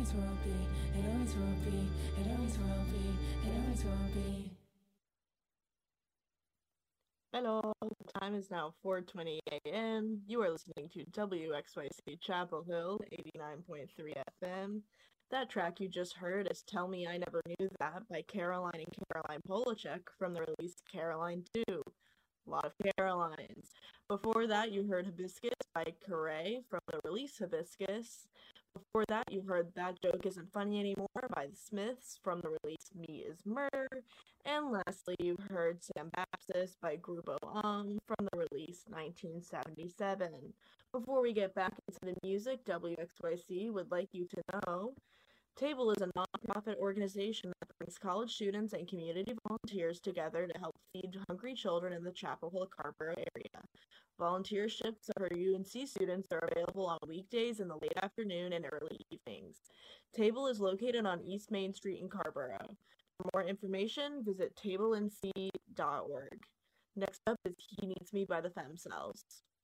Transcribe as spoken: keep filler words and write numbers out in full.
always will be, it always will be, it always will be, it always will be. Hello, the time is now four twenty a m. You are listening to W X Y C Chapel Hill, eighty-nine point three F M. That track you just heard is Tell Me I Never Knew That by Caroline and Caroline Polachek from the release Caroline two. A lot of Carolines. Before that, you heard Hibiscus by Corray from the release Hibiscus. Before that, you heard That Joke Isn't Funny Anymore by the Smiths from the release Me Is Murder. And lastly, you heard Sam Baptist by Grupo Um from the release nineteen seventy-seven. Before we get back into the music, W X Y C would like you to know Table is a nonprofit organization that brings college students and community volunteers together to help feed hungry children in the Chapel Hill Carrboro area. Volunteerships for U N C students are available on weekdays in the late afternoon and early evenings. Table is located on East Main Street in Carrboro. For more information, visit table n c dot org. Next up is He Needs Me by the Femcells.